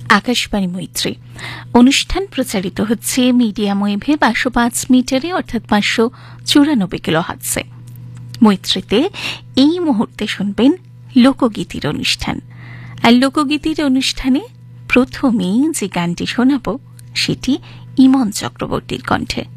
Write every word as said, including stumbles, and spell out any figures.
আকাশবাণী মৈত্রী অনুষ্ঠান প্রচারিত হচ্ছে মিডিয়াম ওয়েভে পাঁচশো পাঁচ মিটারে অর্থাৎ পাঁচশো চুরানব্বই কিলো হার্টজে। মৈত্রীতে এই মুহূর্তে শুনবেন লোকগীতির অনুষ্ঠান। আর লোকগীতির অনুষ্ঠানে প্রথমেই যে গানটি শোনাব সেটি ইমন চক্রবর্তীর কণ্ঠে।